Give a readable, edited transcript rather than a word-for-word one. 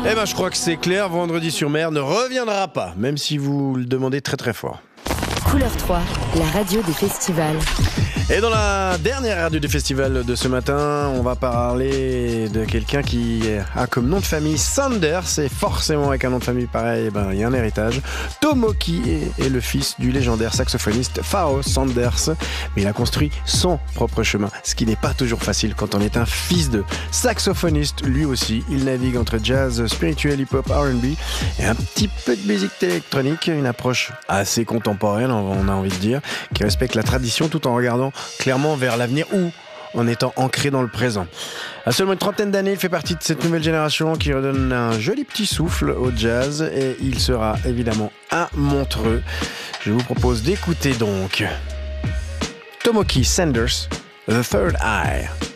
Eh ben, je crois que c'est clair, Vendredi sur mer ne reviendra pas, même si vous le demandez très très fort. Couleur 3, la radio des festivals. Et dans la dernière radio du festival de ce matin, on va parler de quelqu'un qui a comme nom de famille Sanders, et forcément avec un nom de famille pareil, il y a un héritage. Tomoki est le fils du légendaire saxophoniste Pharoah Sanders, mais il a construit son propre chemin, ce qui n'est pas toujours facile quand on est un fils de saxophoniste. Lui aussi, il navigue entre jazz, spirituel, hip-hop, R&B et un petit peu de musique électronique, une approche assez contemporaine, on a envie de dire, qui respecte la tradition tout en regardant clairement vers l'avenir ou en étant ancré dans le présent. À seulement une trentaine d'années, il fait partie de cette nouvelle génération qui redonne un joli petit souffle au jazz, et il sera évidemment à Montreux. Je vous propose d'écouter donc Tomoki Sanders, The Third Eye.